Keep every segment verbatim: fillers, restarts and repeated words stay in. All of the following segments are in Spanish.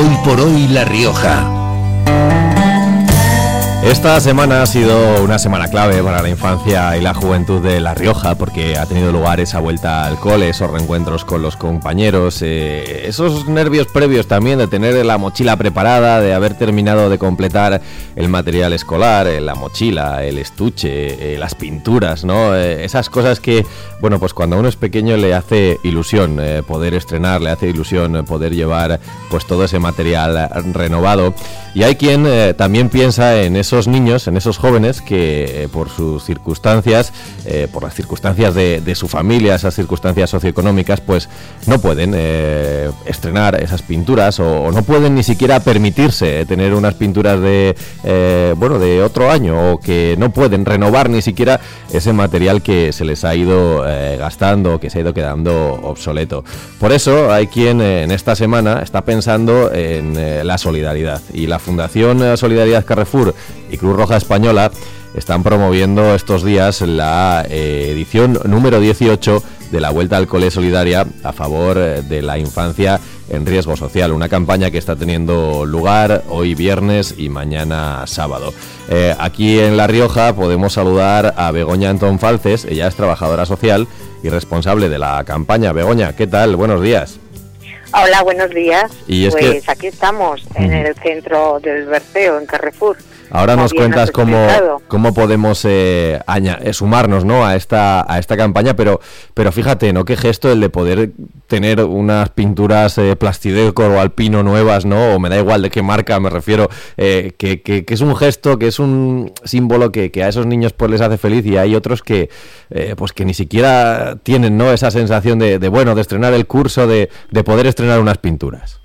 Hoy por hoy La Rioja. Esta semana ha sido una semana clave para la infancia y la juventud de La Rioja, porque ha tenido lugar esa vuelta al cole, esos reencuentros con los compañeros, eh, esos nervios previos también de tener la mochila preparada, de haber terminado de completar el material escolar, eh, la mochila, el estuche, eh, las pinturas, ¿no? Eh, esas cosas que, bueno, pues cuando uno es pequeño le hace ilusión eh, poder estrenar, le hace ilusión eh, poder llevar pues todo ese material renovado. Y hay quien eh, también piensa en esos niños, en esos jóvenes que eh, por sus circunstancias, eh, por las circunstancias de, de su familia, esas circunstancias socioeconómicas, pues no pueden eh, estrenar esas pinturas o, o no pueden ni siquiera permitirse tener unas pinturas de, eh, bueno, de otro año, o que no pueden renovar ni siquiera ese material que se les ha ido eh, gastando, que se ha ido quedando obsoleto. Por eso hay quien eh, en esta semana está pensando en eh, la solidaridad, y la Fundación Solidaridad Carrefour y Cruz Roja Española están promoviendo estos días la eh, edición número dieciocho de la Vuelta al Cole Solidaria a favor de la infancia en riesgo social, una campaña que está teniendo lugar hoy viernes y mañana sábado. Eh, aquí en La Rioja podemos saludar a Begoña Antón Falces. Ella es trabajadora social y responsable de la campaña. Begoña, ¿qué tal? Buenos días. Hola, buenos días. Y es pues que... aquí estamos, en el centro del Berceo, en Carrefour. Ahora nos cuentas cómo, cómo podemos eh, aña- eh, sumarnos, ¿no?, a esta a esta campaña, pero pero fíjate, ¿no?, qué gesto el de poder tener unas pinturas eh, plastidecor o alpino nuevas, ¿no?, o me da igual de qué marca me refiero, eh, que, que, que es un gesto, que es un símbolo que, que a esos niños pues les hace feliz, y hay otros que eh, pues que ni siquiera tienen, ¿no?, esa sensación de, de bueno, de estrenar el curso, de, de poder estrenar unas pinturas.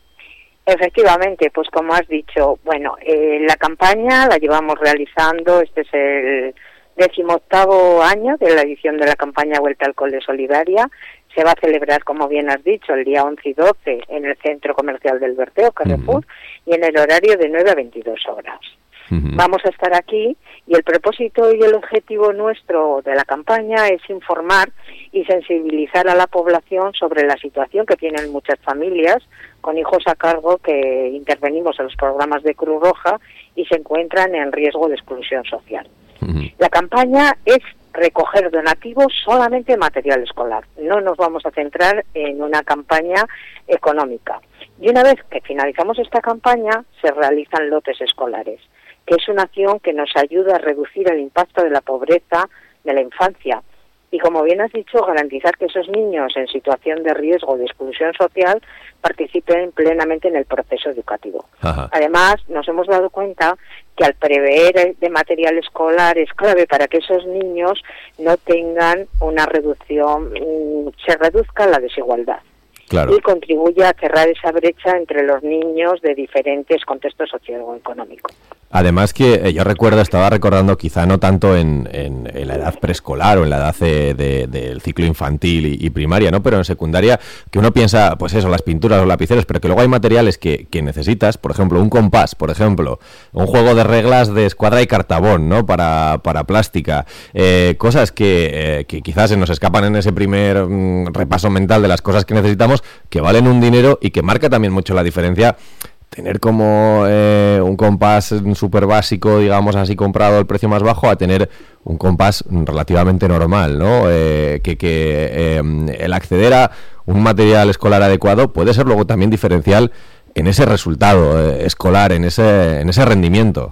Efectivamente, pues como has dicho, bueno, eh, la campaña la llevamos realizando, este es el decimoctavo año de la edición de la campaña Vuelta al Cole Solidaria. Se va a celebrar, como bien has dicho, el día once y doce en el Centro Comercial del Berceo, Carrefour, uh-huh. y en el horario de nueve a veintidós horas. Uh-huh. Vamos a estar aquí, y el propósito y el objetivo nuestro de la campaña es informar y sensibilizar a la población sobre la situación que tienen muchas familias con hijos a cargo que intervenimos en los programas de Cruz Roja y se encuentran en riesgo de exclusión social. Uh-huh. La campaña es recoger donativos solamente de material escolar. No nos vamos a centrar en una campaña económica. Y una vez que finalizamos esta campaña, se realizan lotes escolares, que es una acción que nos ayuda a reducir el impacto de la pobreza de la infancia y, como bien has dicho, garantizar que esos niños en situación de riesgo de exclusión social participen plenamente en el proceso educativo. Ajá. Además, nos hemos dado cuenta que al prever de material escolar es clave para que esos niños no tengan una reducción, se reduzca la desigualdad. Claro. Y contribuye a cerrar esa brecha entre los niños de diferentes contextos socioeconómicos. Además que eh, yo recuerdo, estaba recordando, quizá no tanto en, en, en la edad preescolar o en la edad de, de, del ciclo infantil y, y primaria, ¿no?, pero en secundaria, que uno piensa, pues eso, las pinturas o lapiceros, pero que luego hay materiales que, que necesitas, por ejemplo, un compás, por ejemplo, un juego de reglas de escuadra y cartabón, ¿no?, para, para plástica, eh, cosas que, eh, que quizás se nos escapan en ese primer mm, repaso mental de las cosas que necesitamos, que valen un dinero y que marca también mucho la diferencia. Tener como eh, un compás súper básico, digamos así, comprado al precio más bajo, a tener un compás relativamente normal, ¿no? Eh, que que eh, el acceder a un material escolar adecuado puede ser luego también diferencial en ese resultado eh, escolar, en ese en ese rendimiento.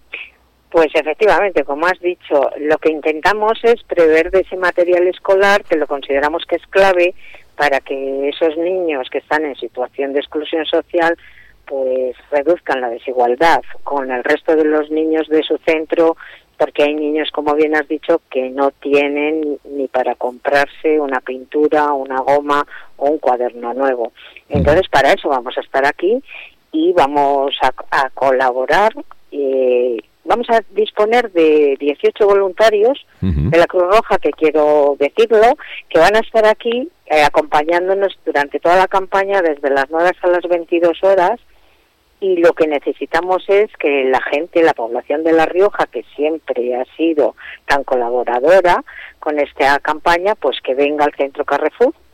Pues efectivamente, como has dicho, lo que intentamos es prever de ese material escolar, que lo consideramos que es clave para que esos niños que están en situación de exclusión social pues reduzcan la desigualdad con el resto de los niños de su centro, porque hay niños, como bien has dicho, que no tienen ni para comprarse una pintura, una goma o un cuaderno nuevo. Entonces, para eso vamos a estar aquí y vamos a, a colaborar. Eh, vamos a disponer de dieciocho voluntarios uh-huh. de la Cruz Roja, que quiero decirlo, que van a estar aquí eh, acompañándonos durante toda la campaña desde las nueve hasta las veintidós horas. Y lo que necesitamos es que la gente, la población de La Rioja, que siempre ha sido tan colaboradora con esta campaña, pues que venga al Centro Carrefour,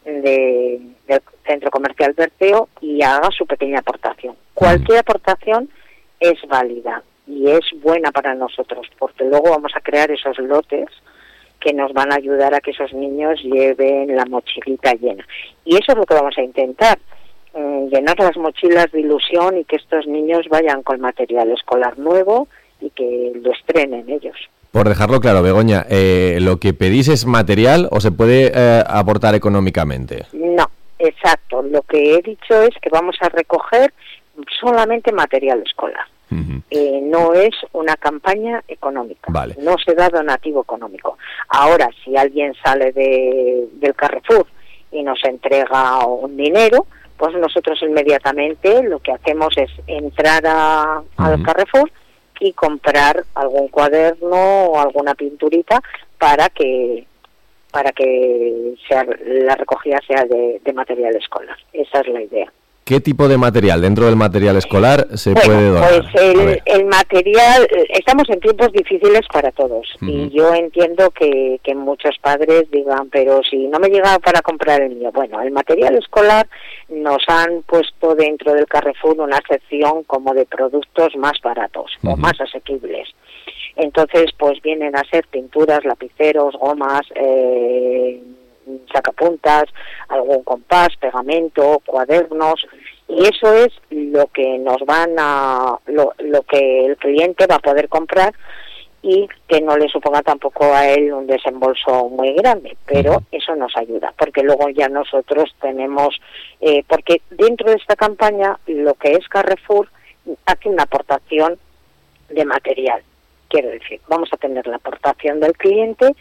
de, del Centro Comercial Berceo y haga su pequeña aportación. Cualquier aportación es válida y es buena para nosotros, porque luego vamos a crear esos lotes que nos van a ayudar a que esos niños lleven la mochilita llena. Y eso es lo que vamos a intentar, eh, llenar las mochilas de ilusión y que estos niños vayan con material escolar nuevo y que lo estrenen ellos. Por dejarlo claro, Begoña, eh, ¿lo que pedís es material o se puede eh, aportar económicamente? No, exacto. Lo que he dicho es que vamos a recoger solamente material escolar. Uh-huh. Eh, no es una campaña económica. Vale. No se da donativo económico. Ahora, si alguien sale de, del Carrefour y nos entrega un dinero, pues nosotros inmediatamente lo que hacemos es entrar a, uh-huh. al Carrefour y comprar algún cuaderno o alguna pinturita para que para que sea, la recogida sea de, de material escolar. Esa es la idea. ¿Qué tipo de material dentro del material escolar se bueno, puede donar? Pues el, el material, estamos en tiempos difíciles para todos, uh-huh. y yo entiendo que, que muchos padres digan, pero si no me llega para comprar el mío. Bueno, el material escolar nos han puesto dentro del Carrefour una sección como de productos más baratos, uh-huh. o más asequibles. Entonces, pues vienen a ser pinturas, lapiceros, gomas, eh, sacapuntas, algún compás, pegamento, cuadernos, y eso es lo que nos van a, lo, lo que el cliente va a poder comprar y que no le suponga tampoco a él un desembolso muy grande, pero uh-huh. eso nos ayuda, porque luego ya nosotros tenemos, eh, porque dentro de esta campaña lo que es Carrefour hace una aportación de material, quiero decir, vamos a tener la aportación del cliente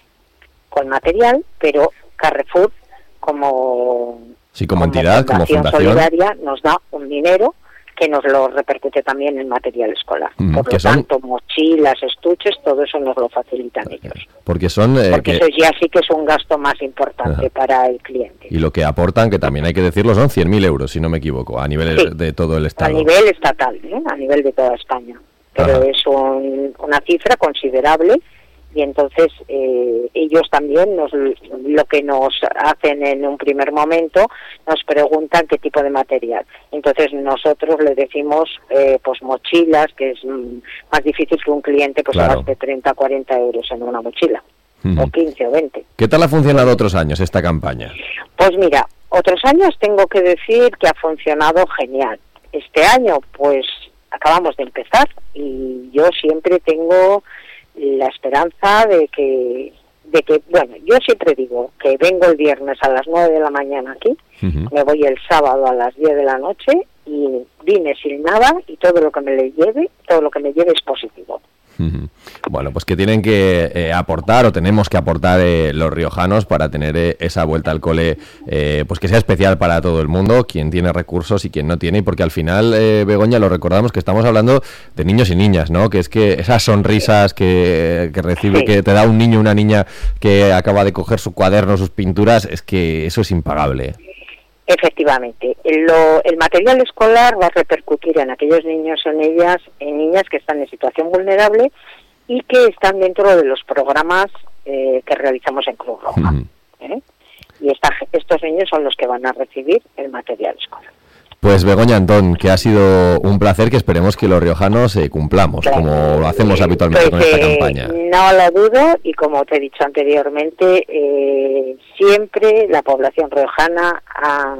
con material, pero Carrefour como, sí, como, como entidad, fundación como fundación solidaria nos da un dinero que nos lo repercute también en material escolar. Mm, Por lo son... tanto, mochilas, estuches, todo eso nos lo facilitan ellos. Porque son eh, Porque que... eso ya sí que es un gasto más importante Ajá. para el cliente. Y lo que aportan, que también hay que decirlo, son cien mil euros, si no me equivoco, a nivel sí, de todo el Estado. A nivel estatal, ¿eh? A nivel de toda España. Pero Ajá. es un, una cifra considerable. Y entonces eh, ellos también nos, lo que nos hacen en un primer momento, nos preguntan qué tipo de material. Entonces nosotros le decimos eh, pues mochilas, que es mm, más difícil que un cliente pues claro. gaste treinta, cuarenta euros en una mochila, uh-huh. o quince o veinte. ¿Qué tal ha funcionado otros años esta campaña? Pues mira, otros años tengo que decir que ha funcionado genial. Este año pues acabamos de empezar y yo siempre tengo la esperanza de que, de que, bueno, yo siempre digo que vengo el viernes a las nueve de la mañana aquí, uh-huh. me voy el sábado a las diez de la noche y vine sin nada y todo lo que me le lleve, todo lo que me lleve es positivo. Uh-huh. Bueno, pues que tienen que eh, aportar o tenemos que aportar eh, los riojanos para tener eh, esa vuelta al cole, eh, pues que sea especial para todo el mundo, quien tiene recursos y quien no tiene, y porque al final, eh, Begoña, lo recordamos que estamos hablando de niños y niñas, ¿no? Que es que esas sonrisas que, que recibe, sí. que te da un niño o una niña que acaba de coger su cuaderno, sus pinturas, es que eso es impagable. Efectivamente, lo, el material escolar va a repercutir en aquellos niños o en ellas, en niñas que están en situación vulnerable y que están dentro de los programas eh, que realizamos en Cruz Roja. Uh-huh. ¿eh? Y esta, estos niños son los que van a recibir el material escolar. Pues Begoña Antón, que ha sido un placer, que esperemos que los riojanos eh, cumplamos, claro, como lo hacemos habitualmente pues, con esta eh, campaña. No lo dudo, y como te he dicho anteriormente, eh, siempre la población riojana ha,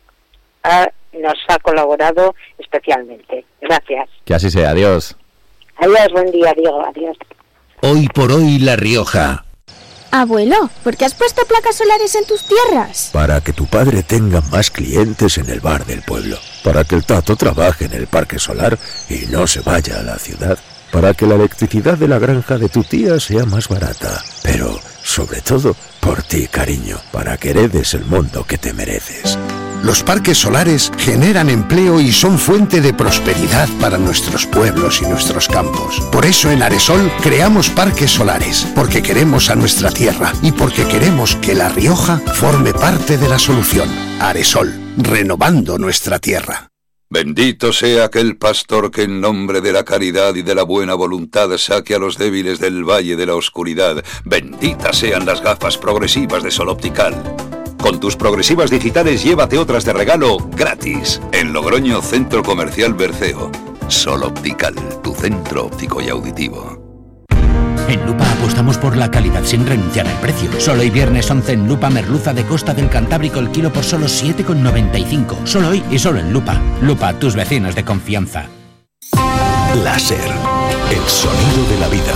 ha, nos ha colaborado especialmente. Gracias. Que así sea, adiós. Adiós, buen día, Diego, adiós. Hoy por hoy La Rioja. Abuelo, ¿por qué has puesto placas solares en tus tierras? Para que tu padre tenga más clientes en el bar del pueblo. Para que el Tato trabaje en el parque solar y no se vaya a la ciudad. Para que la electricidad de la granja de tu tía sea más barata. Pero, sobre todo, por ti, cariño. Para que heredes el mundo que te mereces. Los parques solares generan empleo y son fuente de prosperidad para nuestros pueblos y nuestros campos. Por eso en Aresol creamos parques solares, porque queremos a nuestra tierra y porque queremos que La Rioja forme parte de la solución. Aresol, renovando nuestra tierra. Bendito sea aquel pastor que en nombre de la caridad y de la buena voluntad saque a los débiles del valle de la oscuridad. Benditas sean las gafas progresivas de Sol Optical. Con tus progresivas digitales llévate otras de regalo gratis. En Logroño, Centro Comercial Berceo. Sol Optical, tu centro óptico y auditivo. En Lupa apostamos por la calidad sin renunciar al precio. Solo hoy viernes once en Lupa merluza de Costa del Cantábrico el kilo por solo siete con noventa y cinco. Solo hoy y solo en Lupa. Lupa, tus vecinos de confianza. Láser, el sonido de la vida.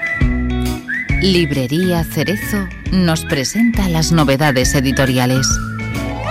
Librería Cerezo nos presenta las novedades editoriales.